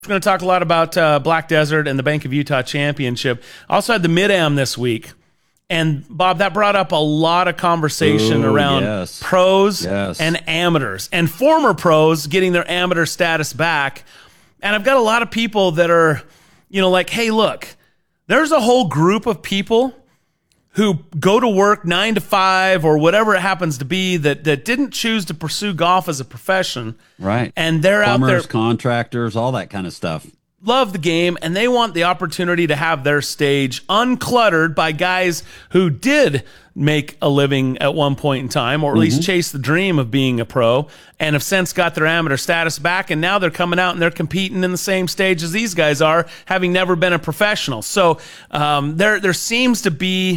We're going to talk a lot about Black Desert and the Bank of Utah Championship. Also had the Mid-Am this week. And, Bob, that brought up a lot of conversation around pros and amateurs and former pros getting their amateur status back. And I've got a lot of people that are, like, hey, look, there's a whole group of people who go to work 9 to 5 or whatever it happens to be that didn't choose to pursue golf as a profession. Right. And they're Plumbers, out there. Contractors, all that kind of stuff. Love the game, and they want the opportunity to have their stage uncluttered by guys who did make a living at one point in time, or at least chase the dream of being a pro, and have since got their amateur status back, and now they're coming out and they're competing in the same stage as these guys are, having never been a professional. So there seems to be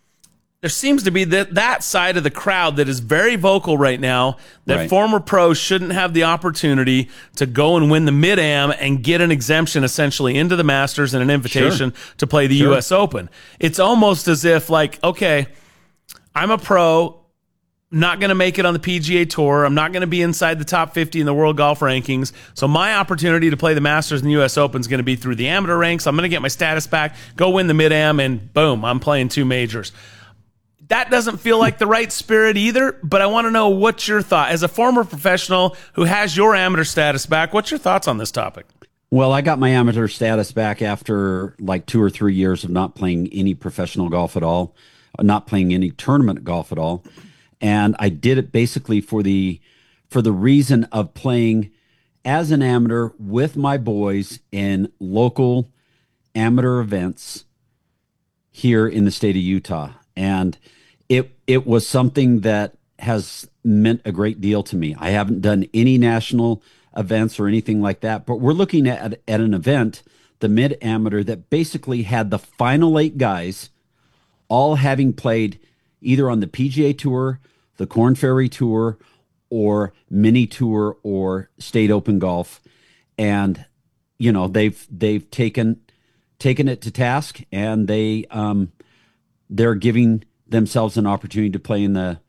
that side of the crowd that is very vocal right now that former pros shouldn't have the opportunity to go and win the Mid-Am and get an exemption essentially into the Masters and an invitation to play the U.S. Open. It's almost as if, like, okay, I'm a pro, not going to make it on the PGA Tour. I'm not going to be inside the top 50 in the world golf rankings. So my opportunity to play the Masters and the U.S. Open is going to be through the amateur ranks. I'm going to get my status back, go win the Mid-Am, and boom, I'm playing 2 majors. That doesn't feel like the right spirit either, but I want to know what's your thought. As a former professional who has your amateur status back, what's your thoughts on this topic? Well, I got my amateur status back after like 2 or 3 years of not playing any professional golf at all, not playing any tournament golf at all. And I did it basically for the reason of playing as an amateur with my boys in local amateur events here in the state of Utah. And it was something that has meant a great deal to me. I haven't done any national events or anything like that, but we're looking at an event, the Mid-Amateur, that basically had the final 8 guys all having played either on the PGA Tour, the Korn Ferry Tour, or Mini Tour or State Open Golf. And, they've taken it to task, and they're giving themselves an opportunity to play in the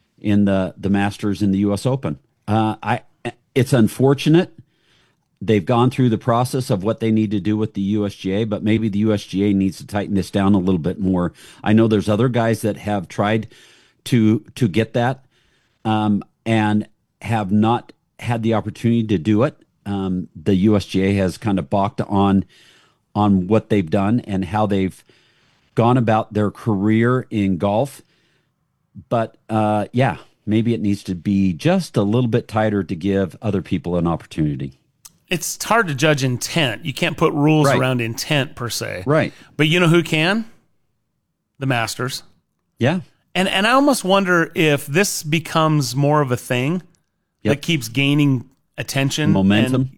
Masters in the U.S. Open. It's unfortunate. They've gone through the process of what they need to do with the USGA, but maybe the USGA needs to tighten this down a little bit more. I know there's other guys that have tried to get that and have not had the opportunity to do it. The USGA has kind of balked on what they've done and how they've gone about their career in golf. But maybe it needs to be just a little bit tighter to give other people an opportunity. It's hard to judge intent. You can't put rules around intent per se. Right. But you know who can? The Masters. Yeah. And I almost wonder if this becomes more of a thing that keeps gaining attention. Momentum.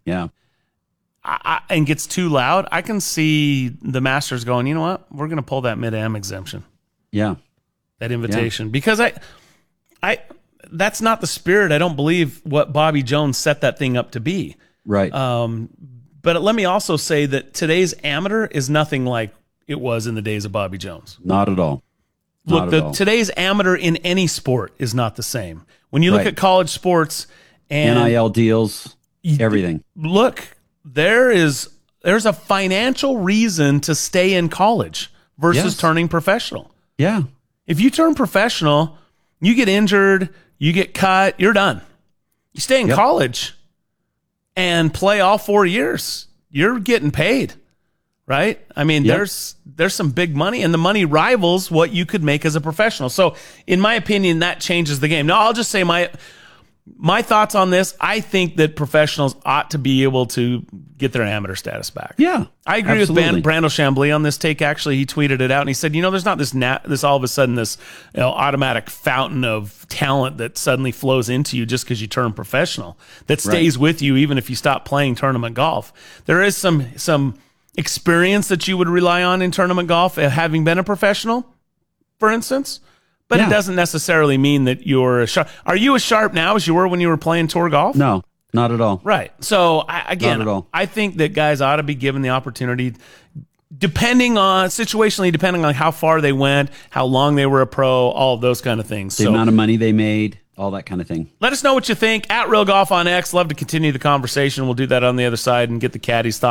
And gets too loud. I can see the Masters going, you know what? We're going to pull that Mid-Am exemption. Yeah. That invitation. Because I that's not the spirit. I don't believe what Bobby Jones set that thing up to be. Right. But let me also say that today's amateur is nothing like it was in the days of Bobby Jones. Not at all. Today's amateur in any sport is not the same. When you look at college sports and NIL deals, everything. Look, there's a financial reason to stay in college versus turning professional. Yeah. If you turn professional, you get injured, you get cut, you're done. You stay in college and play all 4 years, you're getting paid, right? I mean, there's some big money, and the money rivals what you could make as a professional. So in my opinion, that changes the game. Now, I'll just say my thoughts on this. I think that professionals ought to be able to get their amateur status back. Yeah, I agree with Brandel Chambly on this take. Actually, he tweeted it out and he said, there's not this all of a sudden this automatic fountain of talent that suddenly flows into you just because you turn professional that stays with you even if you stop playing tournament golf. There is some experience that you would rely on in tournament golf, having been a professional, for instance. But it doesn't necessarily mean that you're sharp. Are you as sharp now as you were when you were playing tour golf? No, not at all. Right. So, I think that guys ought to be given the opportunity, situationally, depending on how far they went, how long they were a pro, all of those kind of things. The amount of money they made, all that kind of thing. Let us know what you think at Real Golf on X. Love to continue the conversation. We'll do that on the other side and get the caddies' thoughts.